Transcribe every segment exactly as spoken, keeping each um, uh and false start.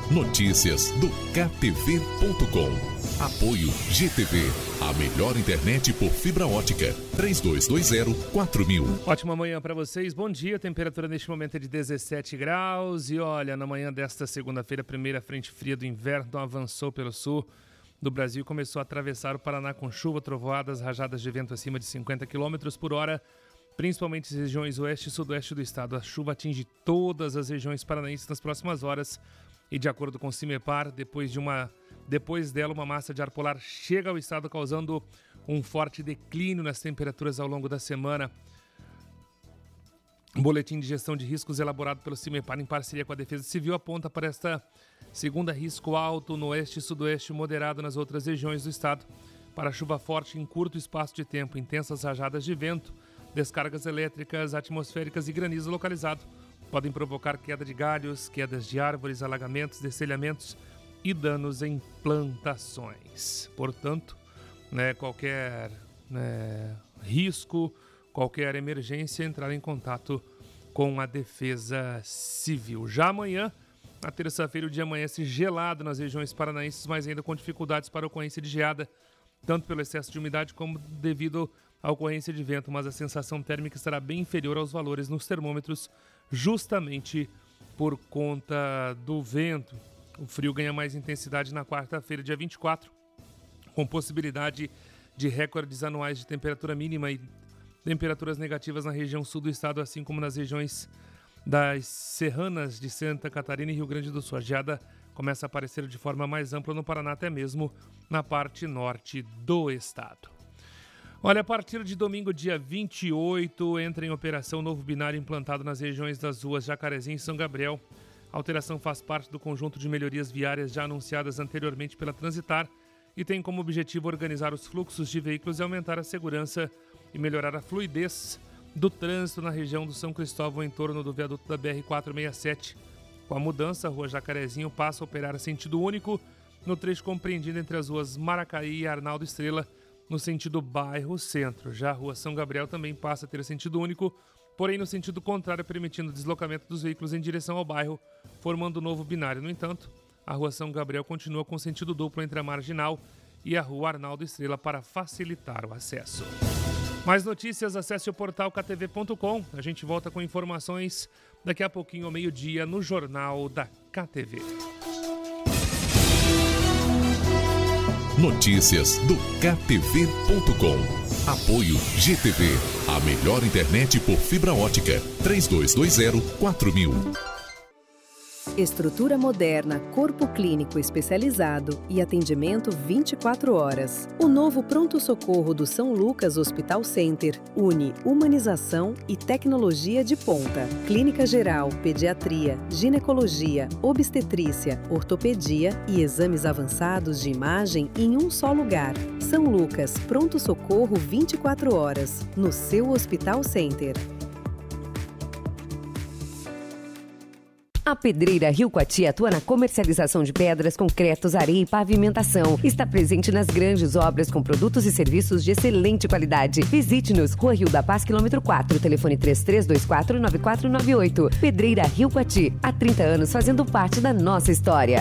Notícias do K T V ponto com. Apoio G T V, a melhor internet por fibra ótica. três dois dois zero quatro mil. Ótima manhã para vocês, bom dia. A temperatura neste momento é de dezessete graus. E olha, na manhã desta segunda-feira, a primeira frente fria do inverno avançou pelo sul do Brasil e começou a atravessar o Paraná com chuva, trovoadas, rajadas de vento acima de cinquenta quilômetros por hora, principalmente as regiões oeste e sudoeste do estado. A chuva atinge todas as regiões paranaenses nas próximas horas e, de acordo com o CIMEPAR, depois, de uma, depois dela, uma massa de ar polar chega ao estado, causando um forte declínio nas temperaturas ao longo da semana. Um boletim de gestão de riscos elaborado pelo CIMEPAR em parceria com a Defesa Civil aponta para esta segunda risco alto no oeste e sudoeste, moderado nas outras regiões do estado, para chuva forte em curto espaço de tempo, intensas rajadas de vento, descargas elétricas, atmosféricas e granizo localizado podem provocar queda de galhos, quedas de árvores, alagamentos, destelhamentos e danos em plantações. Portanto, né, qualquer né, risco, qualquer emergência, entrar em contato com a Defesa Civil. Já amanhã, na terça-feira, o dia amanhece gelado nas regiões paranaenses, mas ainda com dificuldades para a ocorrência de geada, tanto pelo excesso de umidade como devido à ocorrência de vento, mas a sensação térmica estará bem inferior aos valores nos termômetros, justamente por conta do vento. O frio ganha mais intensidade na quarta-feira, dia vinte e quatro, com possibilidade de recordes anuais de temperatura mínima e temperaturas negativas na região sul do estado, assim como nas regiões das serranas de Santa Catarina e Rio Grande do Sul. A geada começa a aparecer de forma mais ampla no Paraná, até mesmo na parte norte do estado. Olha, a partir de domingo, dia vinte e oito, entra em operação o novo binário implantado nas regiões das ruas Jacarezinho e São Gabriel. A alteração faz parte do conjunto de melhorias viárias já anunciadas anteriormente pela Transitar e tem como objetivo organizar os fluxos de veículos e aumentar a segurança e melhorar a fluidez do trânsito na região do São Cristóvão em torno do viaduto da B R quatrocentos e sessenta e sete. Com a mudança, a rua Jacarezinho passa a operar sentido único no trecho compreendido entre as ruas Maracaí e Arnaldo Estrela, no sentido bairro-centro. Já a rua São Gabriel também passa a ter sentido único, porém no sentido contrário, permitindo o deslocamento dos veículos em direção ao bairro, formando um novo binário. No entanto, a rua São Gabriel continua com sentido duplo entre a Marginal e a rua Arnaldo Estrela para facilitar o acesso. Mais notícias, acesse o portal K T V ponto com. A gente volta com informações daqui a pouquinho ao meio-dia no Jornal da K T V. Notícias do K T V ponto com. Apoio G T V, a melhor internet por fibra ótica. três dois dois zero quatro mil. Estrutura moderna, corpo clínico especializado e atendimento vinte e quatro horas. O novo pronto-socorro do São Lucas Hospital Center une humanização e tecnologia de ponta. Clínica geral, pediatria, ginecologia, obstetrícia, ortopedia e exames avançados de imagem em um só lugar. São Lucas, pronto-socorro vinte e quatro horas, no seu Hospital Center. A Pedreira Rio Coati atua na comercialização de pedras, concretos, areia e pavimentação. Está presente nas grandes obras com produtos e serviços de excelente qualidade. Visite-nos, Rua Rio da Paz, quilômetro quatro, telefone três três dois quatro nove quatro nove oito. Pedreira Rio Coati, há trinta anos fazendo parte da nossa história.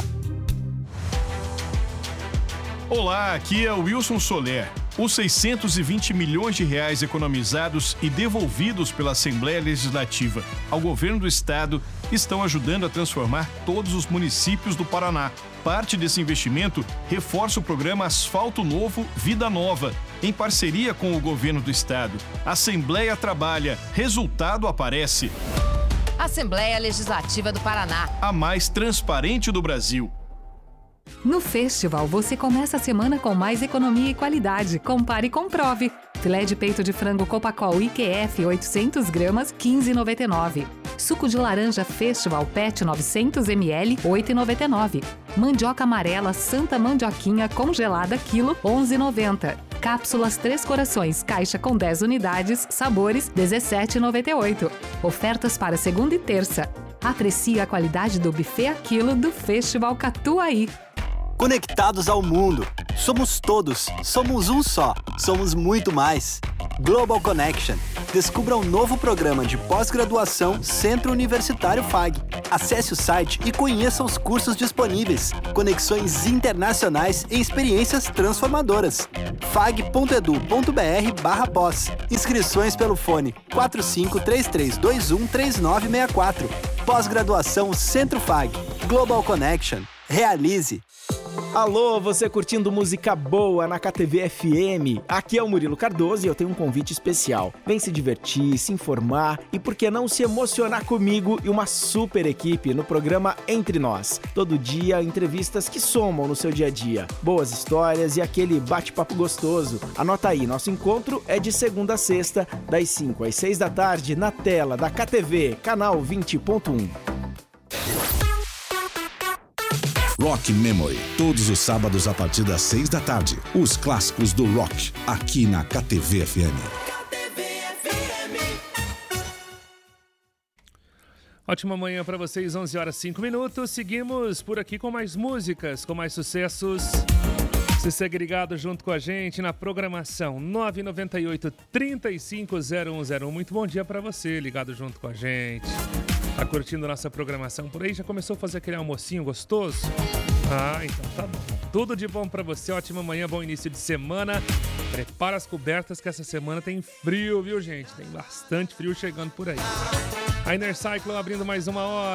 Olá, aqui é o Wilson Soler. Os seiscentos e vinte milhões de reais economizados e devolvidos pela Assembleia Legislativa ao governo do estado estão ajudando a transformar todos os municípios do Paraná. Parte desse investimento reforça o programa Asfalto Novo, Vida Nova, em parceria com o governo do estado. Assembleia trabalha, resultado aparece. Assembleia Legislativa do Paraná. A mais transparente do Brasil. No Festival, você começa a semana com mais economia e qualidade. Compare e comprove. Filé de peito de frango Copacol I Q F oitocentos gramas, quinze reais e noventa e nove centavos. Suco de laranja Festival Pet novecentos mililitros, oito reais e noventa e nove centavos. Mandioca amarela Santa Mandioquinha congelada, quilo, onze reais e noventa centavos. Cápsulas Três Corações, caixa com dez unidades, sabores, dezessete reais e noventa e oito centavos. Ofertas para segunda e terça. Aprecie a qualidade do buffet a quilo do Festival Catuaí. Conectados ao mundo. Somos todos. Somos um só. Somos muito mais. Global Connection. Descubra o novo programa de pós-graduação Centro Universitário F A G. Acesse o site e conheça os cursos disponíveis, conexões internacionais e experiências transformadoras. fag.edu.br barra pós. Inscrições pelo fone quatro cinco três três dois um três nove seis quatro. Pós-graduação Centro F A G. Global Connection. Realize. Alô, você curtindo música boa na K T V F M? Aqui é o Murilo Cardoso e eu tenho um convite especial. Vem se divertir, se informar e, por que não, se emocionar comigo e uma super equipe no programa Entre Nós. Todo dia, entrevistas que somam no seu dia a dia. Boas histórias e aquele bate-papo gostoso. Anota aí, nosso encontro é de segunda a sexta, das cinco às seis da tarde, na tela da K T V, canal vinte ponto um. Rock Memory, todos os sábados a partir das seis da tarde. Os clássicos do rock, aqui na K T V F M. Ótima manhã para vocês, onze horas e cinco minutos. Seguimos por aqui com mais músicas, com mais sucessos. Você segue ligado junto com a gente na programação nove nove oito, três cinco zero um zero um. Muito bom dia para você, ligado junto com a gente. Tá curtindo nossa programação por aí? Já começou a fazer aquele almocinho gostoso? Ah, então tá bom. Tudo de bom pra você, ótima manhã, bom início de semana. Prepara as cobertas que essa semana tem frio, viu, gente? Tem bastante frio chegando por aí. A Inner Cyclone abrindo mais uma hora.